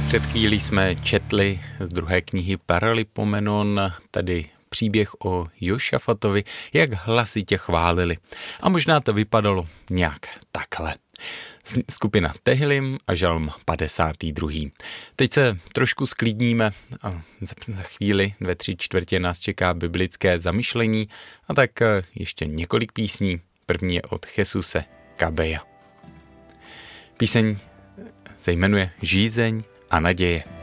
Před chvílí jsme četli z druhé knihy Paralipomenon, tedy příběh o Jošafatovi, jak hlasitě chválili. A možná to vypadalo nějak takhle. Skupina Tehlim a žalm 52. Teď se trošku sklidníme a za chvíli 2/3 nás čeká biblické zamyšlení a tak ještě několik písní. První je od Jesuse Kabeja. Píseň se jmenuje Žízeň a naděje.